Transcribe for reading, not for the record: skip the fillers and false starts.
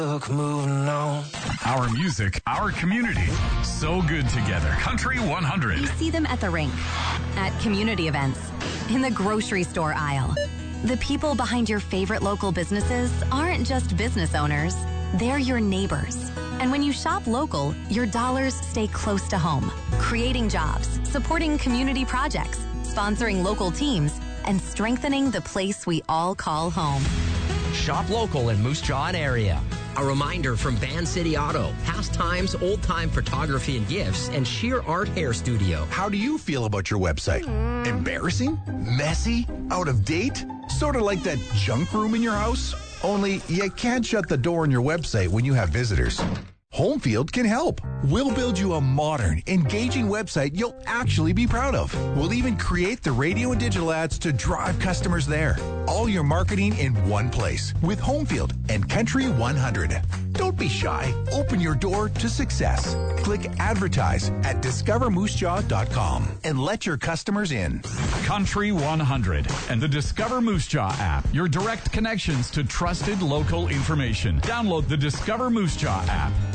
Moving on. Our music, our community, so good together. Country 100. You see them at the rink, at community events, in the grocery store aisle. The people behind your favorite local businesses aren't just business owners, they're your neighbors. And when you shop local, your dollars stay close to home, creating jobs, supporting community projects, sponsoring local teams, and strengthening the place we all call home. Shop local in Moose Jaw and area. A reminder from Van City Auto, Pastimes, Old-Time Photography and Gifts, and Sheer Art Hair Studio. How do you feel about your website? Embarrassing? Messy? Out of date? Sort of like that junk room in your house? Only you can't shut the door on your website when you have visitors. Homefield can help. We'll build you a modern, engaging website you'll actually be proud of. We'll even create the radio and digital ads to drive customers there. All your marketing in one place with Homefield and Country 100. Don't be shy. Open your door to success. Click advertise at discovermoosejaw.com and let your customers in. Country 100 and the Discover Moose Jaw app. Your direct connections to trusted local information. Download the Discover Moose Jaw app.